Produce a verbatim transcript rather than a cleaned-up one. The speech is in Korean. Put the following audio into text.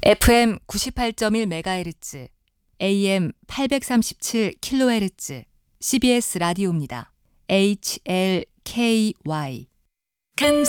에프엠 구십팔 점 일 메가헤르츠, 에이엠 팔백삼십칠 킬로헤르츠, 씨비에스 라디오입니다. 에이치엘케이와이